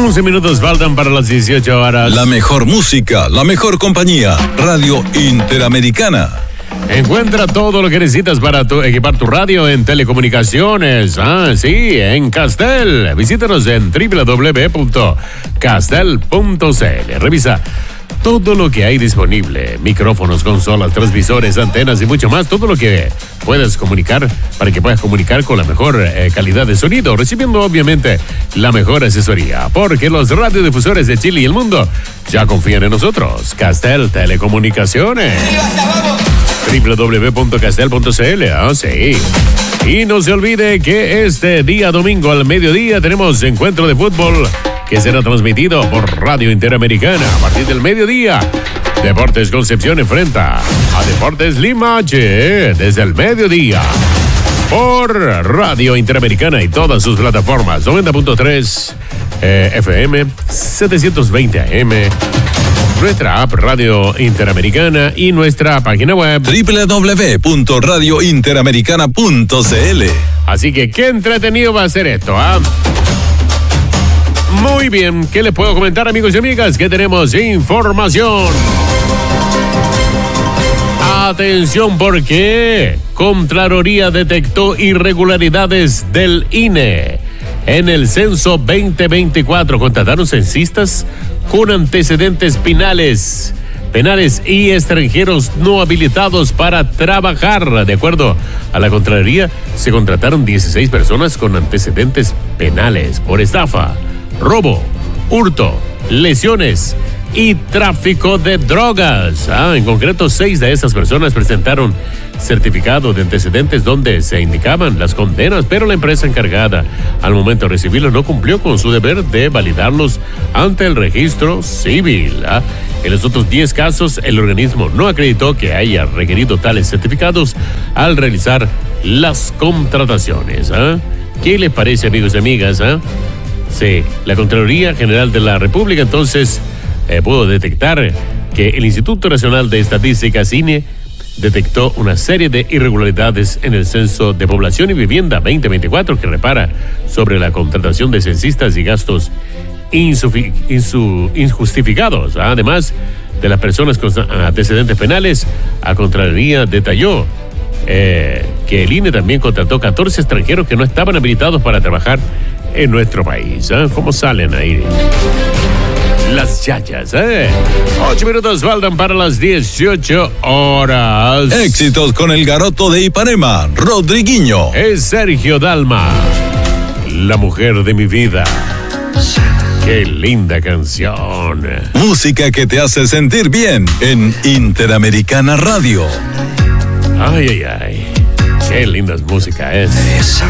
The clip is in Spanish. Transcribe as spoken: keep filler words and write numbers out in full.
once minutos faltan para las dieciocho horas. La mejor música, la mejor compañía. Radio Interamericana. Encuentra todo lo que necesitas para tu, equipar tu radio en telecomunicaciones. Ah, sí, en Castel. Visítanos en doble u doble u doble u punto castel punto c l. Revisa todo lo que hay disponible. Micrófonos, consolas, transmisores, antenas y mucho más. Todo lo que puedas comunicar para que puedas comunicar con la mejor eh, calidad de sonido, recibiendo obviamente la mejor asesoría. Porque los radiodifusores de Chile y el mundo ya confían en nosotros. Castel Telecomunicaciones. doble u doble u doble u punto castel punto c l. Ah, sí. Y no se olvide que este día domingo al mediodía tenemos encuentro de fútbol que será transmitido por Radio Interamericana a partir del mediodía. Deportes Concepción enfrenta a Deportes Limache desde el mediodía por Radio Interamericana y todas sus plataformas. noventa punto tres eh, F M, setecientos veinte A M, nuestra app Radio Interamericana y nuestra página web doble u doble u doble u punto radio interamericana punto c l. Así que qué entretenido va a ser esto, ¿ah? Muy bien, ¿qué les puedo comentar, amigos y amigas? Que tenemos información. Atención, porque Contraloría detectó irregularidades del I N E. En el censo veinte veinticuatro contrataron censistas con antecedentes penales, penales y extranjeros no habilitados para trabajar. De acuerdo a la Contraloría, se contrataron dieciséis personas con antecedentes penales por estafa, robo, hurto, lesiones y tráfico de drogas. Ah, en concreto, seis de esas personas presentaron certificado de antecedentes donde se indicaban las condenas, pero la empresa encargada al momento de recibirlos no cumplió con su deber de validarlos ante el registro civil. Ah, en los otros diez casos, el organismo no acreditó que haya requerido tales certificados al realizar las contrataciones. Ah, ¿qué les parece, amigos y amigas? Ah, sí, la Contraloría General de la República entonces eh, pudo detectar que el Instituto Nacional de Estadísticas, I N E, detectó una serie de irregularidades en el Censo de Población y Vivienda veinte veinticuatro que repara sobre la contratación de censistas y gastos insufi- insu- injustificados. Además de las personas con antecedentes penales, la Contraloría detalló eh, que el I N E también contrató catorce extranjeros que no estaban habilitados para trabajar en nuestro país. ¿eh? ¿Cómo salen ahí las chachas? ¿eh? Ocho minutos faltan para las dieciocho horas. Éxitos con el garoto de Ipanema, Rodriguinho. Es Sergio Dalma, la mujer de mi vida. Qué linda canción. Música que te hace sentir bien en Interamericana Radio. Ay, ay, ay. Qué linda música es. Esa